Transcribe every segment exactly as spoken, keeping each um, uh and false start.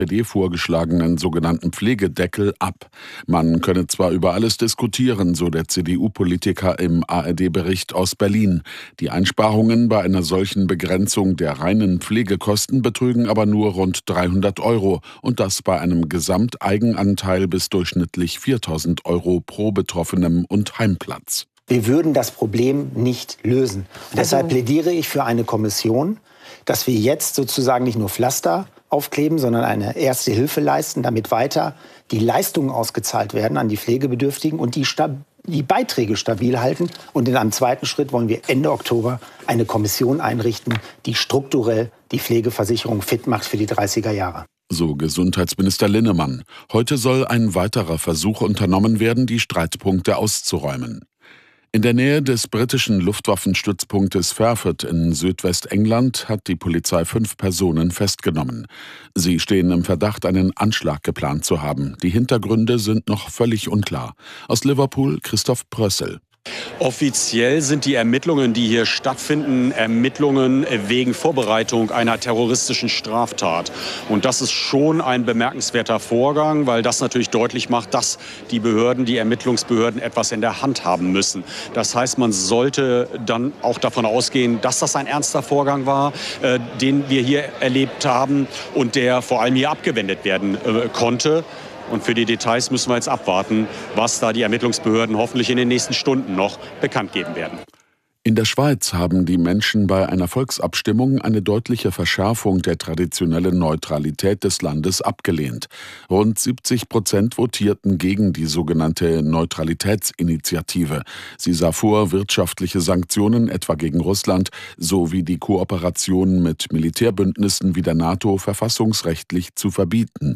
S P D vorgeschlagenen sogenannten Pflegedeckel ab. Man könne zwar über alles diskutieren, so der C D U-Politiker im A R D-Bericht aus Berlin. Die Einsparungen bei einer solchen Begrenzung der reinen Pflegekosten betrügen aber nur rund dreihundert Euro und das bei einem Gesamteigenanteil bis durchschnittlich viertausend Euro pro Betroffenem und Heimplatz. Wir würden das Problem nicht lösen. Und deshalb plädiere ich für eine Kommission, dass wir jetzt sozusagen nicht nur Pflaster aufkleben, sondern eine erste Hilfe leisten, damit weiter die Leistungen ausgezahlt werden an die Pflegebedürftigen und die, Stab- die Beiträge stabil halten. Und in einem zweiten Schritt wollen wir Ende Oktober eine Kommission einrichten, die strukturell die Pflegeversicherung fit macht für die dreißiger Jahre. So Gesundheitsminister Linnemann. Heute soll ein weiterer Versuch unternommen werden, die Streitpunkte auszuräumen. In der Nähe des britischen Luftwaffenstützpunktes Fairford in Südwestengland hat die Polizei fünf Personen festgenommen. Sie stehen im Verdacht, einen Anschlag geplant zu haben. Die Hintergründe sind noch völlig unklar. Aus Liverpool Christoph Prössel. Offiziell sind die Ermittlungen, die hier stattfinden, Ermittlungen wegen Vorbereitung einer terroristischen Straftat. Und das ist schon ein bemerkenswerter Vorgang, weil das natürlich deutlich macht, dass die Behörden, die Ermittlungsbehörden etwas in der Hand haben müssen. Das heißt, man sollte dann auch davon ausgehen, dass das ein ernster Vorgang war, äh, den wir hier erlebt haben und der vor allem hier abgewendet werden äh, konnte. Und für die Details müssen wir jetzt abwarten, was da die Ermittlungsbehörden hoffentlich in den nächsten Stunden noch bekannt geben werden. In der Schweiz haben die Menschen bei einer Volksabstimmung eine deutliche Verschärfung der traditionellen Neutralität des Landes abgelehnt. Rund siebzig Prozent votierten gegen die sogenannte Neutralitätsinitiative. Sie sah vor, wirtschaftliche Sanktionen etwa gegen Russland sowie die Kooperation mit Militärbündnissen wie der NATO verfassungsrechtlich zu verbieten.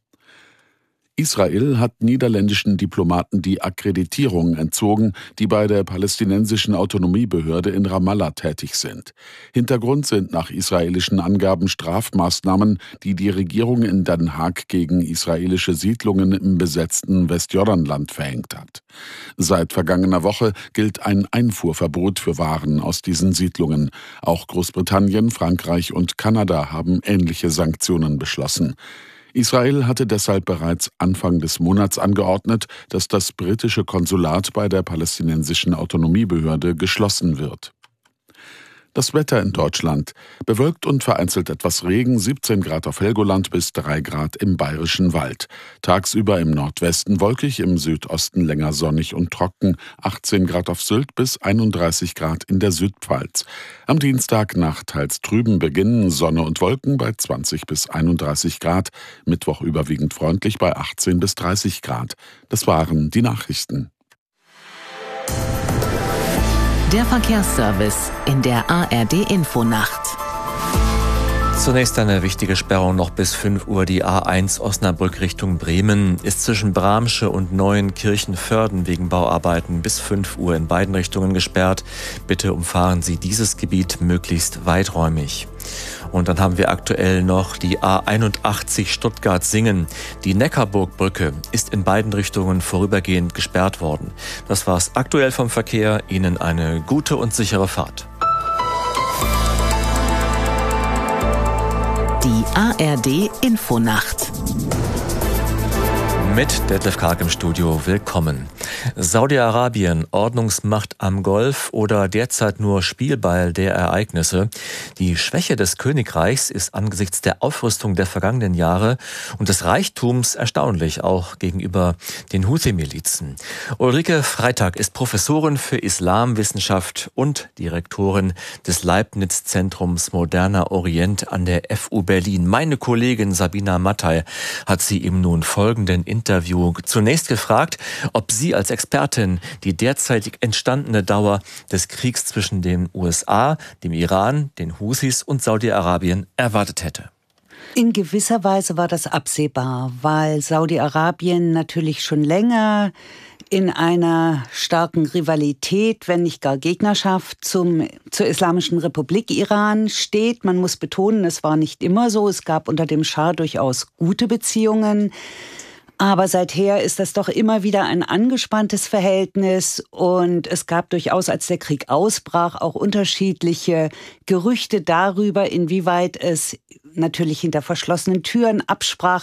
Israel hat niederländischen Diplomaten die Akkreditierung entzogen, die bei der palästinensischen Autonomiebehörde in Ramallah tätig sind. Hintergrund sind nach israelischen Angaben Strafmaßnahmen, die die Regierung in Den Haag gegen israelische Siedlungen im besetzten Westjordanland verhängt hat. Seit vergangener Woche gilt ein Einfuhrverbot für Waren aus diesen Siedlungen. Auch Großbritannien, Frankreich und Kanada haben ähnliche Sanktionen beschlossen. Israel hatte deshalb bereits Anfang des Monats angeordnet, dass das britische Konsulat bei der palästinensischen Autonomiebehörde geschlossen wird. Das Wetter in Deutschland. Bewölkt und vereinzelt etwas Regen, siebzehn Grad auf Helgoland bis drei Grad im Bayerischen Wald. Tagsüber im Nordwesten wolkig, im Südosten länger sonnig und trocken, achtzehn Grad auf Sylt bis einunddreißig Grad in der Südpfalz. Am Dienstag nach teils trüben Beginn, Sonne und Wolken bei zwanzig bis einunddreißig Grad, Mittwoch überwiegend freundlich bei achtzehn bis dreißig Grad. Das waren die Nachrichten. Der Verkehrsservice in der A R D-Infonacht. Zunächst eine wichtige Sperrung noch bis fünf Uhr. Die A eins Osnabrück Richtung Bremen ist zwischen Bramsche und Neuenkirchen-Vörden wegen Bauarbeiten bis fünf Uhr in beiden Richtungen gesperrt. Bitte umfahren Sie dieses Gebiet möglichst weiträumig. Und dann haben wir aktuell noch die A einundachtzig Stuttgart-Singen. Die Neckarburgbrücke ist in beiden Richtungen vorübergehend gesperrt worden. Das war's aktuell vom Verkehr. Ihnen eine gute und sichere Fahrt. Die A R D-Infonacht. Mit Detlef Karg im Studio. Willkommen. Saudi-Arabien, Ordnungsmacht am Golf oder derzeit nur Spielball der Ereignisse? Die Schwäche des Königreichs ist angesichts der Aufrüstung der vergangenen Jahre und des Reichtums erstaunlich, auch gegenüber den Houthi-Milizen. Ulrike Freitag ist Professorin für Islamwissenschaft und Direktorin des Leibniz-Zentrums Moderner Orient an der F U Berlin. Meine Kollegin Sabina Mattei hat sie im nun folgenden Interview zunächst gefragt, ob sie als Expertin die derzeitig entstandene Dauer des Kriegs zwischen den U S A, dem Iran, den Houthis und Saudi-Arabien erwartet hätte. In gewisser Weise war das absehbar, weil Saudi-Arabien natürlich schon länger in einer starken Rivalität, wenn nicht gar Gegnerschaft zum, zur Islamischen Republik Iran steht. Man muss betonen, es war nicht immer so. Es gab unter dem Schah durchaus gute Beziehungen. Aber seither ist das doch immer wieder ein angespanntes Verhältnis und es gab durchaus, als der Krieg ausbrach, auch unterschiedliche Gerüchte darüber, inwieweit es natürlich hinter verschlossenen Türen Absprachen